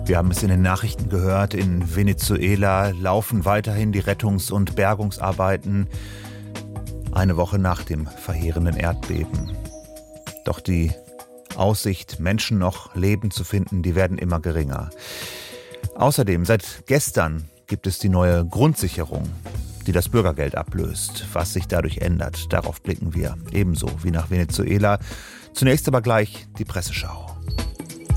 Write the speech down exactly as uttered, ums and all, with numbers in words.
Wir haben es in den Nachrichten gehört, in Venezuela laufen weiterhin die Rettungs- und Bergungsarbeiten, eine Woche nach dem verheerenden Erdbeben. Doch die Aussicht, Menschen noch lebend zu finden, die werden immer geringer. Außerdem, seit gestern gibt es die neue Grundsicherung, die das Bürgergeld ablöst. Was sich dadurch ändert, darauf blicken wir ebenso wie nach Venezuela. Zunächst aber gleich die Presseschau.